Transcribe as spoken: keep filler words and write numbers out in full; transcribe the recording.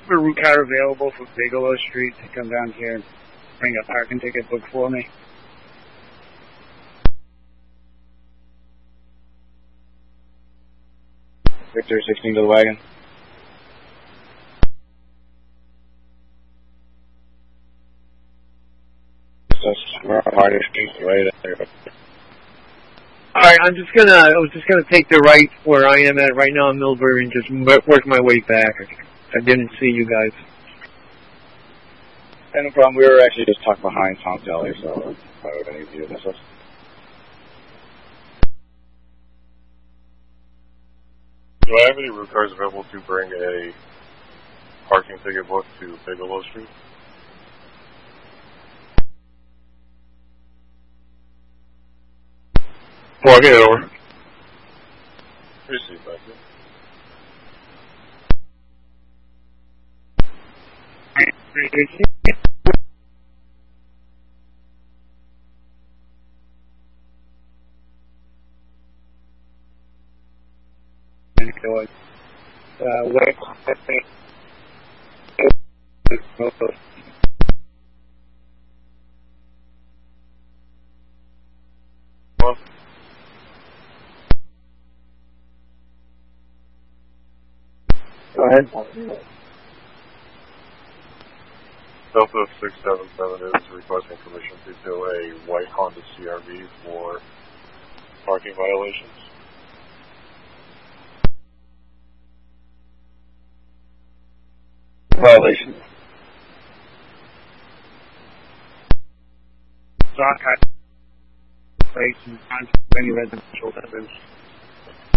a route car available from Bigelow Street to come down here and bring a parking ticket book for me? Victor sixteen to the wagon. Harder Street, right there. Alright, I'm just gonna, I was just gonna take the right where I am at right now in Millbury and just work my way back. I didn't see you guys. And no problem, we were actually just tucked behind Tom Deli, so I would have any view of this. Do I have any route cars available to bring a parking ticket book to Bigelow Street? Well, I'll get it over. Receive, thank you. Uh, wait. Well, Go ahead. Delta six seven seven is requesting permission to tow a white Honda C R V for parking violations. Violation. Stock place and any residential business.